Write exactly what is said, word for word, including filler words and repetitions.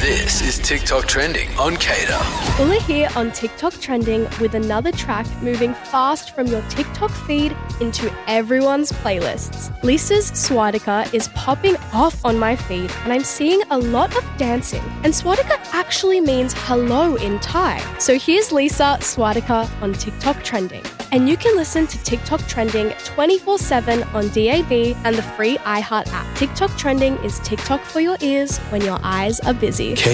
This is TikTok Trending on Cater. Ulla here on TikTok Trending with another track moving fast from your TikTok feed into everyone's playlists. Lisa's Swadika is popping off on my feed and I'm seeing a lot of dancing. And Swadika actually means hello in Thai. So here's Lisa Swadika on TikTok Trending. And you can listen to TikTok Trending twenty-four seven on D A B and the free iHeart app. TikTok Trending is TikTok for your ears when your eyes are busy.